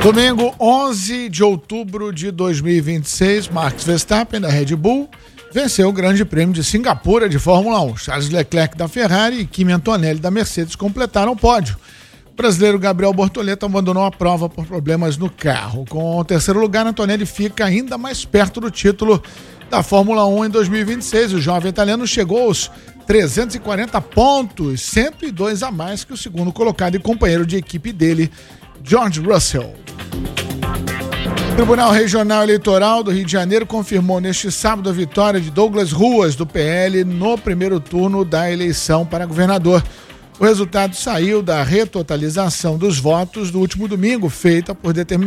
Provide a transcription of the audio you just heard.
Domingo, 11 de outubro de 2026, Max Verstappen, da Red Bull, venceu o Grande Prêmio de Singapura de Fórmula 1. Charles Leclerc, da Ferrari, e Kimi Antonelli, da Mercedes, completaram o pódio. O brasileiro Gabriel Bortoleto abandonou a prova por problemas no carro. Com o terceiro lugar, Antonelli fica ainda mais perto do título da Fórmula 1 em 2026. O jovem italiano chegou aos 340 pontos, 102 a mais que o segundo colocado e companheiro de equipe dele, George Russell. O Tribunal Regional Eleitoral do Rio de Janeiro confirmou neste sábado a vitória de Douglas Ruas, do PL, no primeiro turno da eleição para governador. O resultado saiu da retotalização dos votos do último domingo, feita por determinação